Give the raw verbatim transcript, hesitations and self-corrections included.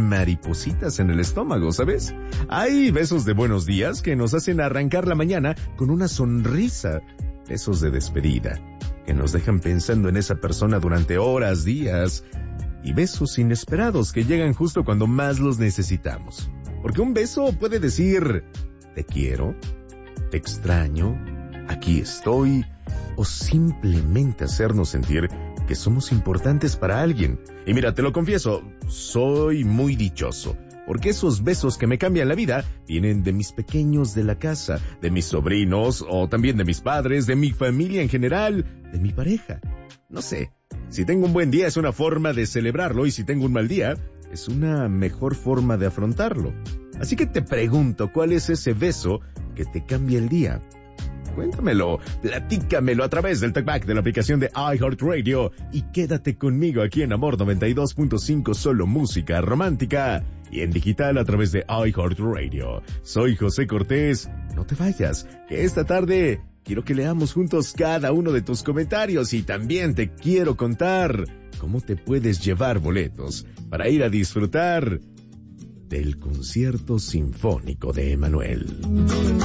maripositas en el estómago, ¿sabes? Hay besos de buenos días que nos hacen arrancar la mañana con una sonrisa. Besos de despedida que nos dejan pensando en esa persona durante horas, días. Y besos inesperados que llegan justo cuando más los necesitamos. Porque un beso puede decir, te quiero, te extraño, aquí estoy, o simplemente hacernos sentir que somos importantes para alguien. Y mira, te lo confieso, soy muy dichoso, porque esos besos que me cambian la vida vienen de mis pequeños de la casa, de mis sobrinos, o también de mis padres, de mi familia en general, de mi pareja. No sé, si tengo un buen día es una forma de celebrarlo, y si tengo un mal día es una mejor forma de afrontarlo. Así que te pregunto, ¿cuál es ese beso que te cambia el día? Cuéntamelo, platícamelo a través del talkback de la aplicación de iHeartRadio y quédate conmigo aquí en Amor noventa y dos punto cinco, solo música romántica, y en digital a través de iHeartRadio. Soy José Cortés. No te vayas, que esta tarde quiero que leamos juntos cada uno de tus comentarios y también te quiero contar cómo te puedes llevar boletos para ir a disfrutar del concierto sinfónico de Emanuel.